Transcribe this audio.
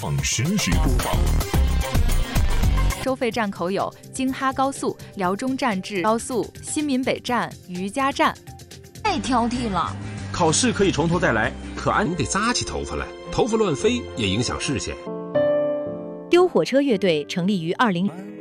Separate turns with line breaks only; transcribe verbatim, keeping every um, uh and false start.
放实时播报。
收费站口有京哈高速、辽中站至高速、新民北站、余家站。
太挑剔了。
考试可以从头再来，可安
你得扎起头发来，头发乱飞也影响视线。
丢火车乐队成立于二零。